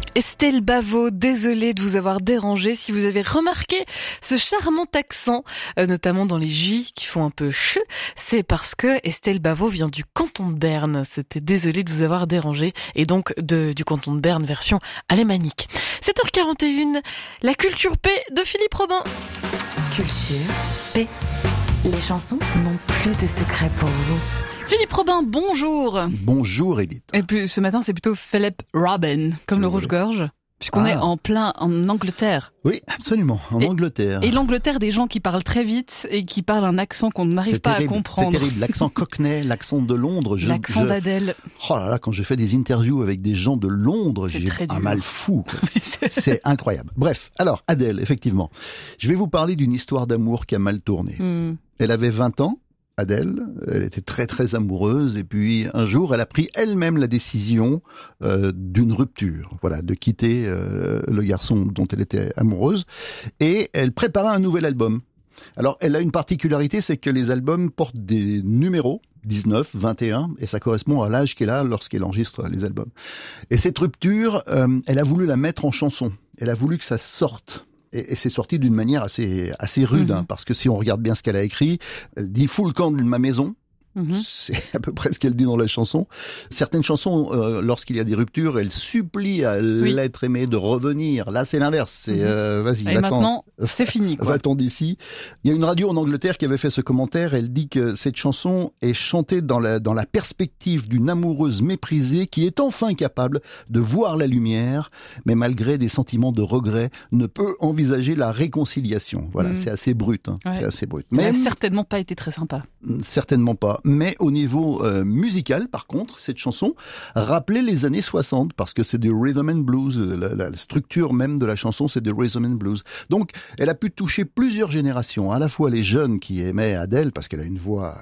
Estelle Bavot, désolée de vous avoir dérangé. Si vous avez remarqué ce charmant accent, notamment dans les J qui font un peu ch, c'est parce que Estelle Bavot vient du canton de Berne. C'était désolée de vous avoir dérangé. Et donc du canton de Berne version alémanique. 7h41, la culture P de Philippe Robin. Culture P. Les chansons n'ont plus de secret pour vous. Philippe Robin, bonjour. Bonjour Edith. Et puis ce matin, c'est plutôt Philippe Robin, comme le rouge-gorge, puisqu'on est en Angleterre. Oui, absolument, en Angleterre. Et l'Angleterre des gens qui parlent très vite et qui parlent un accent qu'on n'arrive pas à comprendre. C'est terrible, l'accent cockney, l'accent de Londres. L'accent d'Adèle. Oh là là, quand je fais des interviews avec des gens de Londres, j'ai un mal fou. C'est incroyable. Bref, alors Adèle, effectivement. Je vais vous parler d'une histoire d'amour qui a mal tourné. Elle avait 20 ans. Adèle, elle était très très amoureuse et puis un jour elle a pris elle-même la décision d'une rupture, voilà, de quitter le garçon dont elle était amoureuse et elle prépara un nouvel album. Alors elle a une particularité, c'est que les albums portent des numéros, 19, 21, et ça correspond à l'âge qu'elle a lorsqu'elle enregistre les albums. Et cette rupture, elle a voulu la mettre en chanson, elle a voulu que ça sorte. Et c'est sorti d'une manière assez rude, parce que si on regarde bien ce qu'elle a écrit, elle dit « full camp de ma maison ». C'est à peu près ce qu'elle dit dans la chanson. Certaines chansons, lorsqu'il y a des ruptures, elle supplie à l'être aimé de revenir. Là, c'est l'inverse. C'est vas-y, et maintenant, c'est fini, quoi. Va-t'en d'ici. Il y a une radio en Angleterre qui avait fait ce commentaire. Elle dit que cette chanson est chantée dans la perspective d'une amoureuse méprisée qui est enfin capable de voir la lumière, mais malgré des sentiments de regret, ne peut envisager la réconciliation. Voilà, c'est assez brut. C'est assez brut. Mais elle n'a certainement pas été très sympa. Certainement pas. Mais au niveau musical, par contre, cette chanson rappelait les années 60 parce que c'est du rhythm and blues. La structure même de la chanson, c'est du rhythm and blues. Donc, elle a pu toucher plusieurs générations, à la fois les jeunes qui aimaient Adèle parce qu'elle a une voix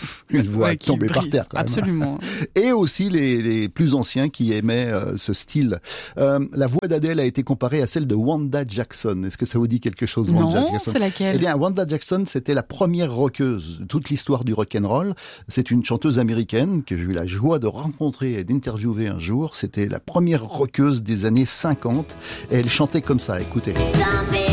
tombée par terre, quand même. Absolument. Et aussi les plus anciens qui aimaient ce style. La voix d'Adèle a été comparée à celle de Wanda Jackson. Est-ce que ça vous dit quelque chose, Wanda Jackson? Non, c'est laquelle? Eh bien, Wanda Jackson, c'était la première rockeuse de toute l'histoire du rock'n'roll. C'est une chanteuse américaine que j'ai eu la joie de rencontrer et d'interviewer un jour. C'était la première rockeuse des années 50 et elle chantait comme ça, écoutez.